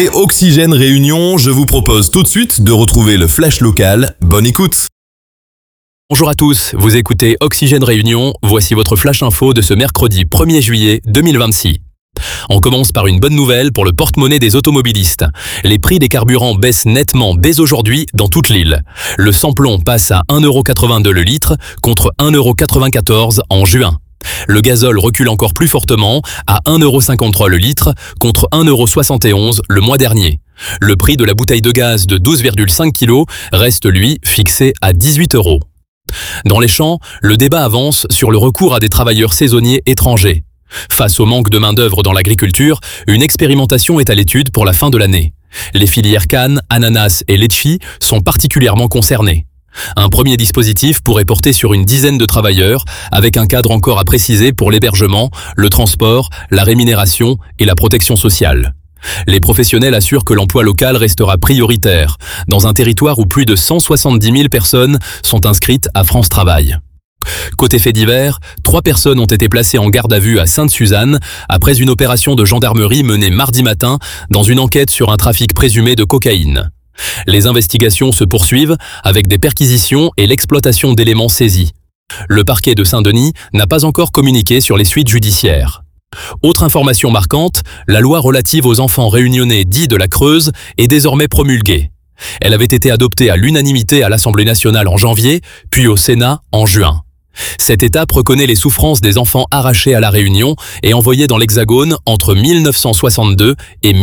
Et Oxygène Réunion, je vous propose tout de suite de retrouver le flash local. Bonne écoute. Bonjour à tous, vous écoutez Oxygène Réunion, voici votre flash info de ce mercredi 1er juillet 2026. On commence par une bonne nouvelle pour le porte-monnaie des automobilistes. Les prix des carburants baissent nettement dès aujourd'hui dans toute l'île. Le samplon passe à 1,82 € le litre contre 1,94 € en juin. Le gazole recule encore plus fortement à 1,53 € le litre contre 1,71 € le mois dernier. Le prix de la bouteille de gaz de 12,5 kg reste lui fixé à 18 €. Dans les champs, le débat avance sur le recours à des travailleurs saisonniers étrangers. Face au manque de main-d'œuvre dans l'agriculture, une expérimentation est à l'étude pour la fin de l'année. Les filières canne, ananas et litchi sont particulièrement concernées. Un premier dispositif pourrait porter sur une dizaine de travailleurs, avec un cadre encore à préciser pour l'hébergement, le transport, la rémunération et la protection sociale. Les professionnels assurent que l'emploi local restera prioritaire, dans un territoire où plus de 170 000 personnes sont inscrites à France Travail. Côté fait divers, 3 personnes ont été placées en garde à vue à Sainte-Suzanne après une opération de gendarmerie menée mardi matin dans une enquête sur un trafic présumé de cocaïne. Les investigations se poursuivent avec des perquisitions et l'exploitation d'éléments saisis. Le parquet de Saint-Denis n'a pas encore communiqué sur les suites judiciaires. Autre information marquante, la loi relative aux enfants réunionnais dits de la Creuse est désormais promulguée. Elle avait été adoptée à l'unanimité à l'Assemblée nationale en janvier, puis au Sénat en juin. Cette étape reconnaît les souffrances des enfants arrachés à la Réunion et envoyés dans l'Hexagone entre 1962 et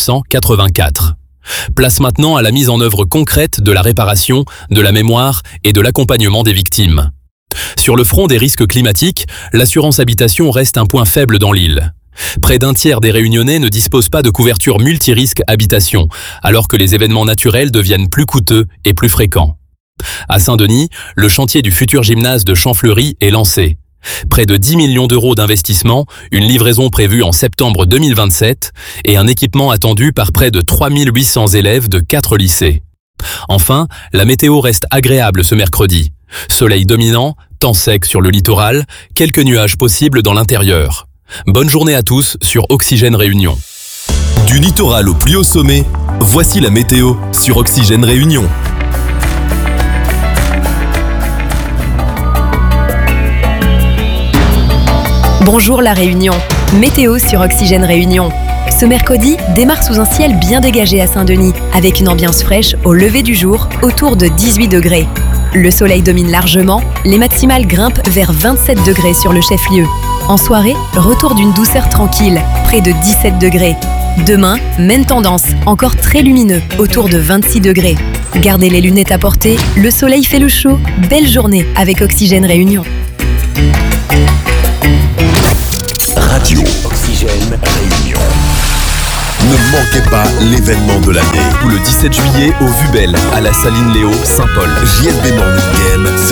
1984. Place maintenant à la mise en œuvre concrète de la réparation, de la mémoire et de l'accompagnement des victimes. Sur le front des risques climatiques, l'assurance habitation reste un point faible dans l'île. Près d'un tiers des Réunionnais ne disposent pas de couverture multirisque habitation, alors que les événements naturels deviennent plus coûteux et plus fréquents. À Saint-Denis, le chantier du futur gymnase de Champfleury est lancé. Près de 10 millions d'euros d'investissement, une livraison prévue en septembre 2027 et un équipement attendu par près de 3800 élèves de 4 lycées. Enfin, la météo reste agréable ce mercredi. Soleil dominant, temps sec sur le littoral, quelques nuages possibles dans l'intérieur. Bonne journée à tous sur Oxygène Réunion. Du littoral au plus haut sommet, voici la météo sur Oxygène Réunion. Bonjour la Réunion, météo sur Oxygène Réunion. Ce mercredi démarre sous un ciel bien dégagé à Saint-Denis, avec une ambiance fraîche au lever du jour, autour de 18 degrés. Le soleil domine largement, les maximales grimpent vers 27 degrés sur le chef-lieu. En soirée, retour d'une douceur tranquille, près de 17 degrés. Demain, même tendance, encore très lumineux, autour de 26 degrés. Gardez les lunettes à portée, le soleil fait le chaud. Belle journée avec Oxygène Réunion. Radio Oxygène Réunion. Ne manquez pas l'événement de l'année. Le 17 juillet au Vubel, à la Saline Léo, Saint-Paul. JLB Morning Game.